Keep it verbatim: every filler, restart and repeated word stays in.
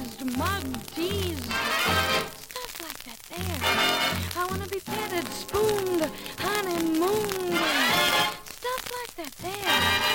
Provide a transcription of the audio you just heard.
squeezed, mugged, teased. Stuff like that there. I want to be petted, spooned,